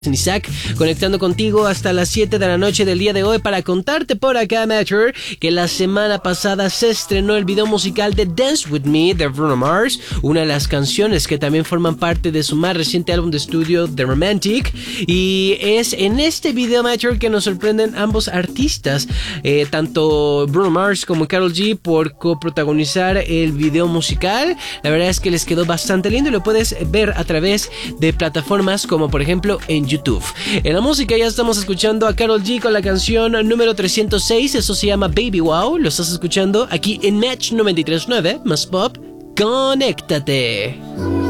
Isaac, conectando contigo hasta las 7 de la noche del día de hoy para contarte por acá, Matter, que la semana pasada se estrenó el video musical de Dance With Me de Bruno Mars, una de las canciones que también forman parte de su más reciente álbum de estudio, The Romantic, y es en este video, Matter, que nos sorprenden ambos artistas, tanto Bruno Mars como Karol G, por coprotagonizar el video musical. La verdad es que les quedó bastante lindo y lo puedes ver a través de plataformas como por ejemplo en YouTube. En la música ya estamos escuchando a Karol G con la canción número 306, eso se llama Baby Wow, lo estás escuchando aquí en Match 93.9, más pop, conéctate.